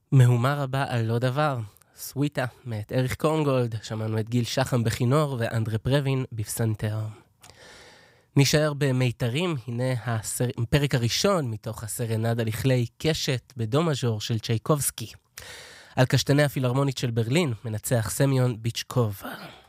מהומה רבה על לא דבר. סוויטה מאת אריך קורנגולד, שמענו את גיל שחם בכינור ואנדרה פרווין בפסנתר. נשאר במיתרים, הנה הפרק הראשון מתוך הסרנדה לכלי קשת בדו מז'ור של צ'ייקובסקי. על קשתני הפילהרמונית של ברלין מנצח סמיון ביצ'קוב.